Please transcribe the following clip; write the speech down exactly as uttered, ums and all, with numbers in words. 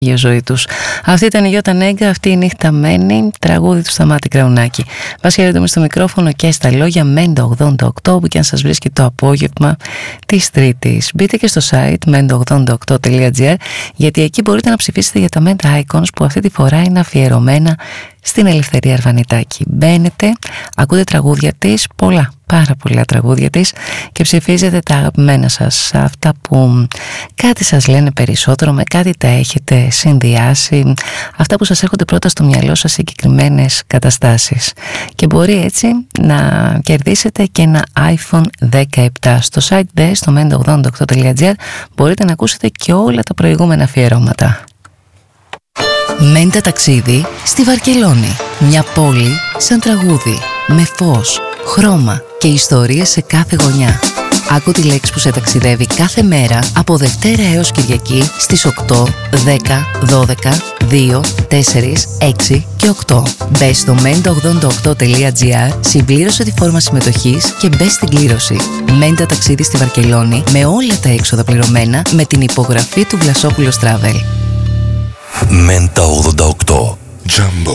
για ζωή τους. Αυτή ήταν η Γιώτα Νέγκα, αυτή η νύχτα μένει, τραγούδι του Σταμάτη Κραουνάκη. Βάση έρευνα στο μικρόφωνο και στα λόγια Μέντο ογδόντα οκτώ, που και αν σας βρίσκει το απόγευμα της Τρίτης. Μπείτε και στο site μέντο ογδόντα οκτώ τελεία τζι άρ, γιατί εκεί μπορείτε να ψηφίσετε για τα Menta Icons που αυτή τη φορά είναι αφιερωμένα στην Ελευθερία Αρβανιτάκη. Μπαίνετε, ακούτε τραγούδια της, πολλά, πάρα πολλά τραγούδια της, και ψηφίζετε τα αγαπημένα σας, αυτά που κάτι σας λένε περισσότερο, με κάτι τα έχετε συνδυάσει, αυτά που σας έρχονται πρώτα στο μυαλό σας, συγκεκριμένες καταστάσεις. Και μπορεί έτσι να κερδίσετε και ένα άιφον δεκαεπτά. Στο site δε, στο μέντο ογδόντα οκτώ τελεία τζι άρ, μπορείτε να ακούσετε και όλα τα προηγούμενα αφιερώματα. Μέντα ταξίδι στη Βαρκελόνη. Μια πόλη σαν τραγούδι, με φως, χρώμα και ιστορίες σε κάθε γωνιά. Άκου τη λέξη που σε ταξιδεύει κάθε μέρα από Δευτέρα έως Κυριακή στις οκτώ, δέκα, δώδεκα, δύο, τέσσερα, έξι και οκτώ. Μπες στο μέντο ογδόντα οκτώ τελεία τζι άρ, συμπλήρωσε τη φόρμα συμμετοχής και μπες στην κλήρωση. Μέντα ταξίδι στη Βαρκελόνη με όλα τα έξοδα πληρωμένα, με την υπογραφή του Βλασόπουλος Travel. Μέντα ογδόντα οκτώ Jumbo.